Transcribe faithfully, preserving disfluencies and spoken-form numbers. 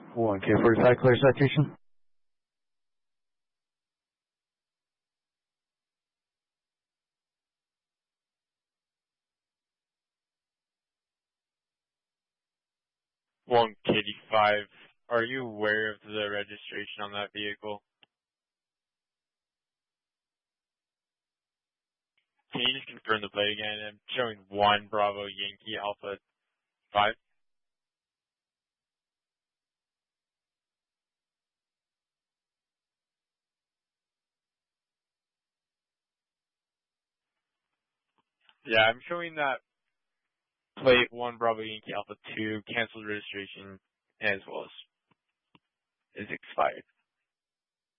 one K forty-five, clear citation. one K five. Are you aware of the registration on that vehicle? Can you just confirm the plate again? I'm showing one Bravo Yankee Alpha five. Yeah, I'm showing that plate one Bravo Yankee Alpha two canceled registration as well as is expired.